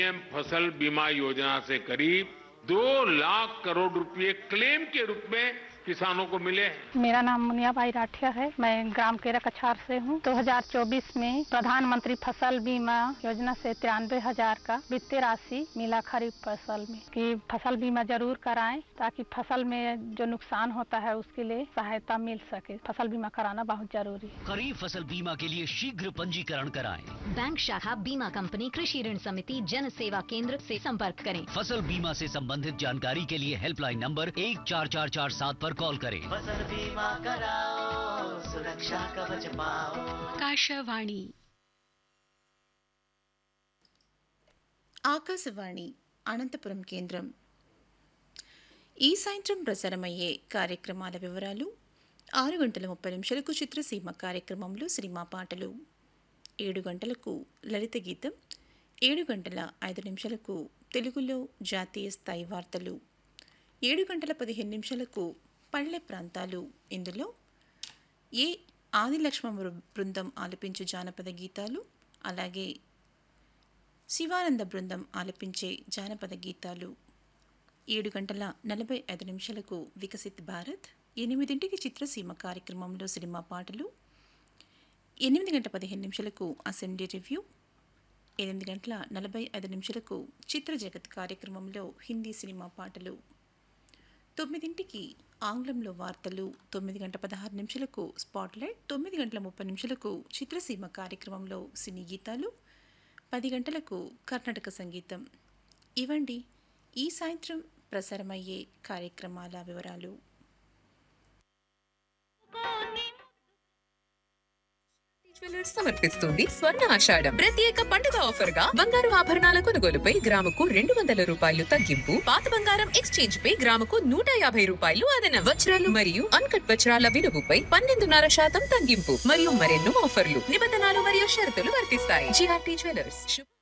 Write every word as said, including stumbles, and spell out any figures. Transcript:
PM फसल बीमा योजना से करीब दो लाख करोड़ रुपए क्लेम के रूप में किसानों को मिले हैं। मेरा नाम मुनियाबाई राठिया है। मैं ग्राम केरा कछार से हूँ। दो हज़ार चौबीस में प्रधानमंत्री फसल बीमा योजना से तिरानवे हजार का वित्तीय राशि मिला खरीफ फसल में कि फसल बीमा जरूर कराएं ताकि फसल में जो नुकसान होता है उसके लिए सहायता मिल सके। फसल बीमा कराना बहुत जरूरी है। खरीफ फसल बीमा के लिए शीघ्र पंजीकरण कराएं। बैंक शाखा बीमा कंपनी कृषि ऋण समिति जन सेवा केंद्र से संपर्क करें। फसल बीमा से संबंधित जानकारी के लिए हेल्पलाइन नंबर एक चार चार चार सात पर कॉल करें। फसल बीमा कराओ, सुरक्षा कवच पाओ। आकाशवाणी ఆకాశవాణి అనంతపురం కేంద్రం. ఈ సాయంత్రం ప్రసారమయ్యే కార్యక్రమాల వివరాలు. ఆరు గంటల ముప్పై నిమిషాలకు చిత్రసీమ కార్యక్రమంలో సినిమా పాటలు, ఏడు గంటలకు లలిత గీతం, ఏడు గంటల ఐదు నిమిషాలకు తెలుగులో జాతీయ స్థాయి వార్తలు, ఏడు గంటల పదిహేను నిమిషాలకు పల్లె ప్రాంతాలు. ఇందులో ఏ ఆదిలక్ష్మ బృందం ఆలపించు జానపద గీతాలు, అలాగే శివానంద బృందం ఆలపించే జానపద గీతాలు. ఏడు గంటల నలభై ఐదు నిమిషాలకు వికసిత్ భారత్, ఎనిమిదింటికి చిత్రసీమ కార్యక్రమంలో సినిమా పాటలు, ఎనిమిది గంటల పదిహేను నిమిషాలకు అసెంబ్లీ రివ్యూ, ఎనిమిది గంటల నలభై ఐదు నిమిషాలకు చిత్ర జగత్ కార్యక్రమంలో హిందీ సినిమా పాటలు, తొమ్మిదింటికి ఆంగ్లంలో వార్తలు, తొమ్మిది గంటల పదహారు నిమిషాలకు స్పాట్లైట్, తొమ్మిది గంటల ముప్పై నిమిషాలకు చిత్రసీమ కార్యక్రమంలో సినీ గీతాలు, పది గంటలకు కర్ణాటక సంగీతం. ఇవండి ఈ సాయంత్రం ప్రసారమయ్యే కార్యక్రమాల వివరాలు. జ్యువెలర్స్ సమర్పిస్తుంది స్వర్ణ ఆషాఢం ప్రత్యేక పండుగ ఆఫర్ గా బంగారు ఆభరణాల కొనుగోలుపై గ్రాముకు రెండు వందల రూపాయలు తగ్గింపు, పాత బంగారం ఎక్స్చేంజ్ పై గ్రాముకు నూట యాభై రూపాయలు అదనం, వజ్రాలు మరియు అన్కట్ వజ్రాల విలువపై పన్నెండున్నర శాతం తగ్గింపు మరియు మరెన్నో ఆఫర్లు, నిబంధనలు మరియు షరతులు వర్తిస్తాయి. GRT jewellers.